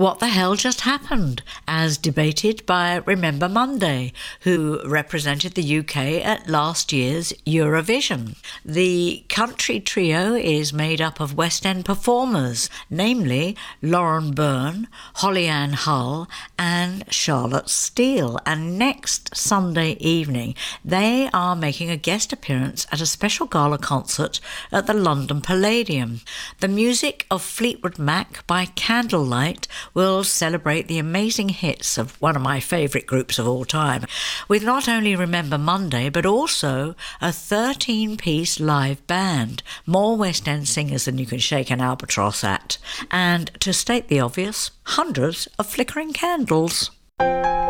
What the Hell Just Happened, as debated by Remember Monday, who represented the UK at last year's Eurovision. The country trio is made up of West End performers, namely Lauren Byrne, Holly Ann Hull and Charlotte Steele, and next Sunday evening they are making a guest appearance at a special gala concert at the London Palladium. The music of Fleetwood Mac by Candlelight will celebrate the amazing hits of one of my favourite groups of all time, with not only Remember Monday but also a 13-piece live band, more West End singers than you can shake an albatross at, and, to state the obvious, hundreds of flickering candles.